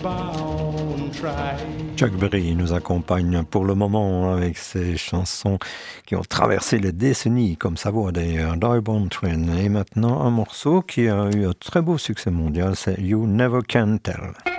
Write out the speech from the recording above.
Chuck Berry nous accompagne pour le moment avec ses chansons qui ont traversé les décennies, comme sa voix d'ailleurs, Die Born Twin. Et maintenant, un morceau qui a eu un très beau succès mondial, c'est You Never Can Tell.